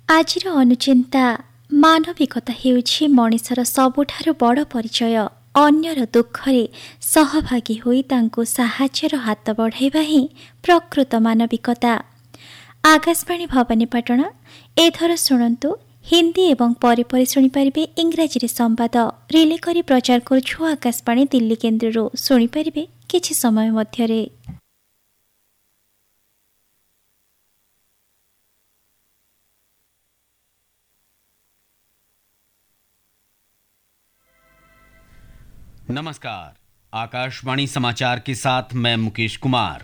ଆଜିର ଅନୁଚିନ୍ତା ମାନବିକତା ହେଉଛି ମଣିଷର ସବୁଠାରୁ ବଡ଼ ପରିଚୟ। ଅନ୍ୟର ଦୁଃଖରେ ସହଭାଗୀ ହୋଇ ତାଙ୍କୁ ସାହାଯ୍ୟର ହାତ ବଢ଼ାଇବା ହିଁ ପ୍ରକୃତ ମାନବିକତା। ଆକାଶବାଣୀ ଭବାନୀପାଟଣା। ଏଥର ଶୁଣନ୍ତୁ ହିନ୍ଦୀ ଏବଂ ପରେ ପରେ ଶୁଣିପାରିବେ ଇଂରାଜୀରେ ସମ୍ବାଦ। ରିଲେ କରି ପ୍ରଚାର କରୁଛୁ ଆକାଶବାଣୀ ଦିଲ୍ଲୀ କେନ୍ଦ୍ରରୁ। ଶୁଣିପାରିବେ କିଛି ସମୟ ମଧ୍ୟରେ। नमस्कार, आकाशवाणी समाचार के साथ मैं मुकेश कुमार।